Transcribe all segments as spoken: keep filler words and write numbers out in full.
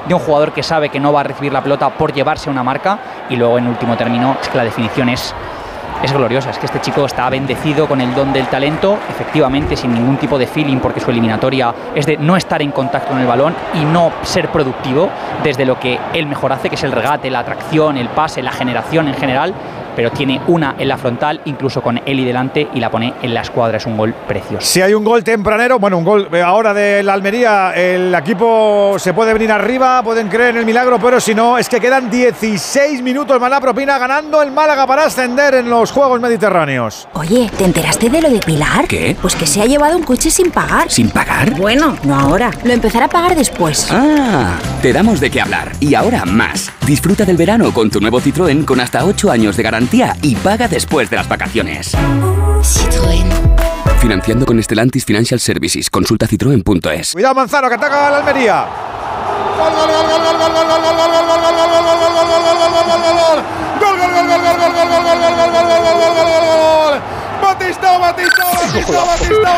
de un jugador que sabe que no va a recibir la pelota por llevarse una marca, y luego en último término es que la definición es Es gloriosa. Es que este chico está bendecido con el don del talento, efectivamente sin ningún tipo de feeling, porque su eliminatoria es de no estar en contacto con el balón y no ser productivo desde lo que él mejor hace, que es el regate, la atracción, el pase, la generación en general, pero tiene una en la frontal, incluso con Eli delante, y la pone en la escuadra. Es un gol precioso. Si hay un gol tempranero, bueno, un gol ahora de la Almería, el equipo se puede venir arriba, pueden creer en el milagro, pero si no, es que quedan dieciséis minutos. Mala propina, ganando el Málaga para ascender en los Juegos Mediterráneos. Oye, ¿te enteraste de lo de Pilar? ¿Qué? Pues que se ha llevado un coche sin pagar. ¿Sin pagar? Bueno, no ahora, lo empezará a pagar después. Ah, te damos de qué hablar. Y ahora más. Disfruta del verano con tu nuevo Citroën con hasta ocho años de garantía y paga después de las vacaciones. Citroën. Financiando con Stellantis Financial Services. Consulta citroen punto es. Cuidado Manzano, que ataca a la Almería. Gol, gol, gol, gol, gol, gol, gol, gol, gol, gol, gol, gol, gol, gol, gol, gol, gol, gol, gol, gol. Gol, gol, gol, gol, gol, gol, gol, gol, gol, gol, gol, gol, gol, gol, gol, gol, gol. Batistao, Batistao, Batistao, Batistao.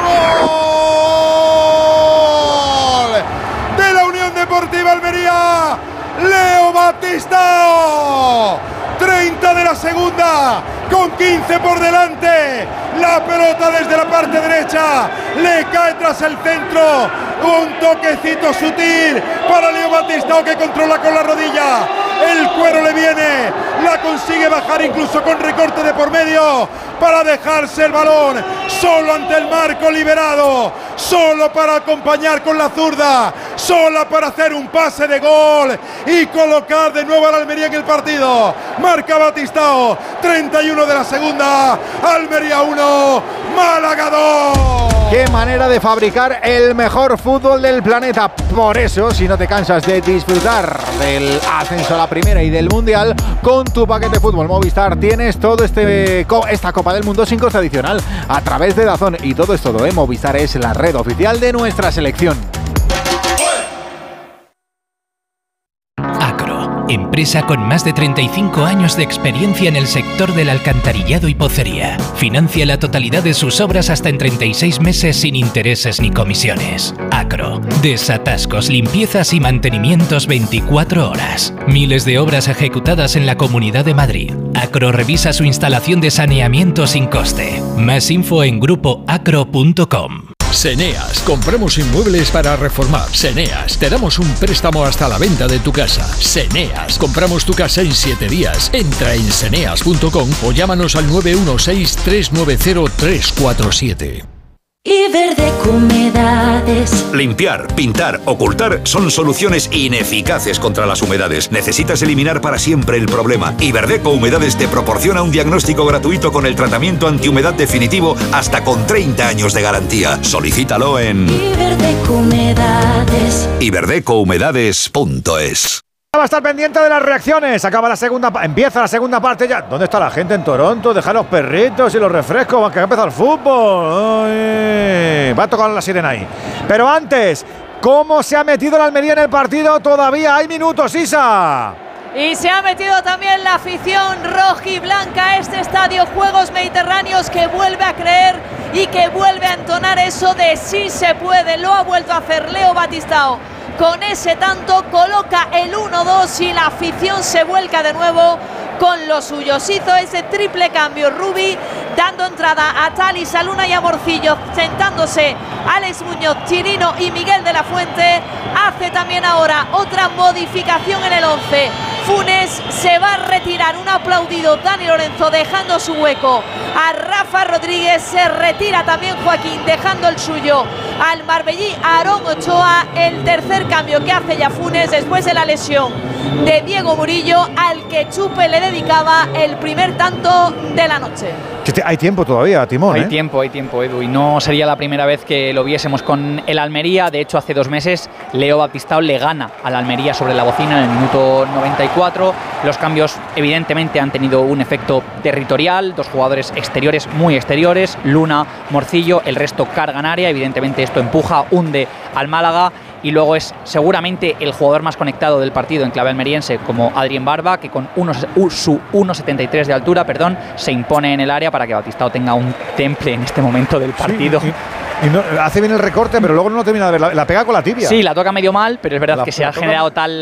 Gol de la Unión Deportiva Almería. Leo Batistao. treinta de la segunda, con quince por delante. La pelota desde la parte derecha le cae tras el centro. Un toquecito sutil para Leo Batistao, que controla con la rodilla. El cuero le viene, la consigue bajar incluso con recorte de por medio para dejarse el balón solo ante el marco liberado, solo para acompañar con la zurda, sola para hacer un pase de gol y colocar de nuevo a la Almería en el partido. Marca Batistao, treinta y uno de la segunda, Almería uno, Málaga dos. Qué manera de fabricar el mejor fútbol del planeta. Por eso, si no te cansas de disfrutar del ascenso a la primera y del mundial, con tu paquete fútbol Movistar tienes todo este esta Copa del Mundo sin coste adicional a través de DAZN. Y todo es todo, ¿eh? Movistar es la red oficial de nuestra selección. Acro, empresa con más de treinta y cinco años de experiencia en el sector del alcantarillado y pocería. Financia la totalidad de sus obras hasta en treinta y seis meses sin intereses ni comisiones. Acro, desatascos, limpiezas y mantenimientos veinticuatro horas. Miles de obras ejecutadas en la Comunidad de Madrid. Acro revisa su instalación de saneamiento sin coste. Más info en grupo acro punto com. Seneas, compramos inmuebles para reformar. Seneas, te damos un préstamo hasta la venta de tu casa. Seneas, compramos tu casa en siete días. Entra en seneas punto com o llámanos al nueve uno seis, tres nueve cero, tres cuatro siete. Iberdeco Humedades. Limpiar, pintar, ocultar son soluciones ineficaces contra las humedades. Necesitas eliminar para siempre el problema. Iberdeco Humedades te proporciona un diagnóstico gratuito con el tratamiento antihumedad definitivo hasta con treinta años de garantía. Solicítalo en Iberdeco Humedades. iberdeco humedades punto es. Va a estar pendiente de las reacciones. Acaba la segunda, empieza la segunda parte ya. ¿Dónde está la gente en Toronto? Deja los perritos y los refrescos, que ha empezado el fútbol. Ay, va a tocar la sirena ahí. Pero antes, ¿cómo se ha metido la Almería en el partido? Todavía hay minutos, Isa. Y se ha metido también la afición rojiblanca a este estadio Juegos Mediterráneos, que vuelve a creer y que vuelve a entonar eso de sí se puede. Lo ha vuelto a hacer Leo Batistao. Con ese tanto coloca el uno dos y la afición se vuelca de nuevo con los suyos. Hizo ese triple cambio Rubi, dando entrada a Tali, Saluna y a Morcillo, sentándose Alex Muñoz, Chirino y Miguel de la Fuente. Hace también ahora otra modificación en el once. Funes se va a retirar, un aplaudido Dani Lorenzo dejando su hueco a Rafa Rodríguez, se retira también Joaquín dejando el suyo al marbellí Aarón Ochoa. El tercer cambio que hace ya Funes después de la lesión de Diego Murillo, al que Chupe le dedicaba el primer tanto de la noche. Hay tiempo todavía, Timón. Hay ¿eh? tiempo, hay tiempo, Edu, y no sería la primera vez que lo viésemos con el Almería. De hecho, hace dos meses Leo Batistao le gana al Almería sobre la bocina en el minuto noventa y cuatro. Los cambios evidentemente han tenido un efecto territorial, dos jugadores exteriores muy exteriores, Luna, Morcillo, el resto carga en área. Evidentemente esto empuja, hunde al Málaga. Y luego es seguramente el jugador más conectado del partido en clave almeriense, como Adrien Barba, que con uno, su uno setenta y tres de altura, perdón, se impone en el área para que Batistao tenga un temple en este momento del partido. Sí, y, y no, hace bien el recorte, pero luego no lo termina de ver. La, la pega con la tibia. Sí, la toca medio mal, pero es verdad la, que se ha generado tal